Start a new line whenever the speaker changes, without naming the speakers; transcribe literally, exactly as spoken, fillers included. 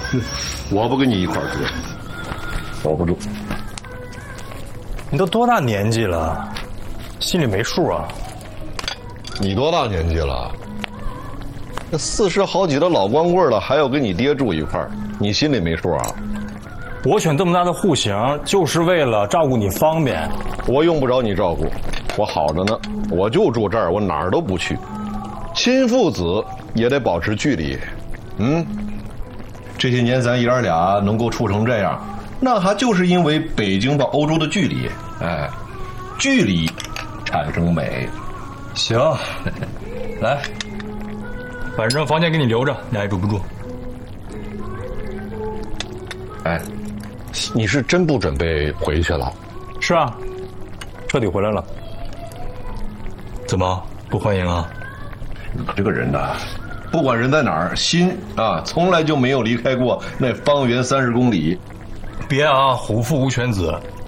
我不跟你一块儿住，守不住。
你都多大年纪了，心里没数啊？
你多大年纪了？那四十好几的老光棍了，还要跟你爹住一块儿，你心里没数啊？
我选这么大的户型，就是为了照顾你方便。
我用不着你照顾，我好着呢，我就住这儿，我哪儿都不去。亲父子也得保持距离。嗯，这些年咱爷儿俩能够处成这样，那还就是因为北京到欧洲的距离。哎，距离产生美。
行，来，反正房间给你留着，你爱住不住。
哎，你是真不准备回去了？
是啊，彻底回来了。怎么不欢迎啊？
你这个人呐，不管人在哪儿，心啊从来就没有离开过那方圆三十公里。
别啊，虎父无犬子，